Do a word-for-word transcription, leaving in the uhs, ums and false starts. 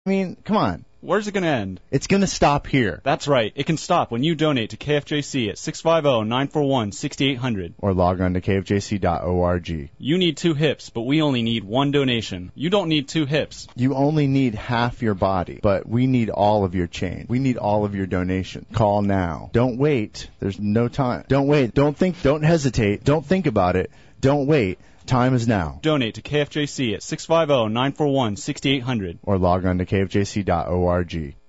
I mean, come on. Where's it going to end? It's going to stop here. That's right. It can stop when you donate to K F J C at six five zero, nine four one, six eight zero zero. Or log on to K F J C dot org. You need two hips, but we only need one donation. You don't need two hips. You only need half your body, but we need all of your change. We need all of your donation. Call now. Don't wait. There's no time. Don't wait. Don't think. Don't hesitate. Don't think about it. Don't wait. Time is now. Donate to K F J C at six five zero, nine four one, six eight zero zero. Or log on to K F J C dot org.